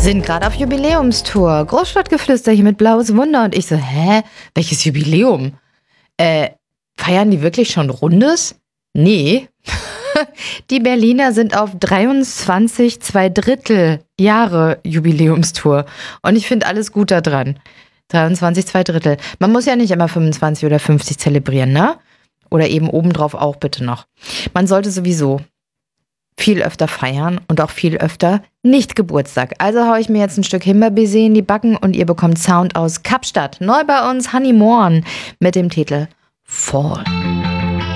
Sind gerade auf Jubiläumstour. Großstadtgeflüster hier mit Blaues Wunder. Und ich so, welches Jubiläum? Feiern die wirklich schon Rundes? Nee. Die Berliner sind auf 23 2/3 Jahre Jubiläumstour. Und ich finde alles gut da dran. 23 2/3. Man muss ja nicht immer 25 oder 50 zelebrieren, ne? Oder eben obendrauf auch bitte noch. Man sollte sowieso viel öfter feiern und auch viel öfter nicht Geburtstag. Also haue ich mir jetzt ein Stück Himbeerbaiser in die Backen und ihr bekommt Sound aus Kapstadt. Neu bei uns Honey Morn mit dem Titel Fall.